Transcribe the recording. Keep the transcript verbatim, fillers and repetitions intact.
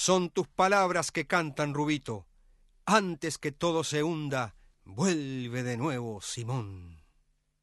Son tus palabras que cantan, Rubito. Antes que todo se hunda, vuelve de nuevo, Simón.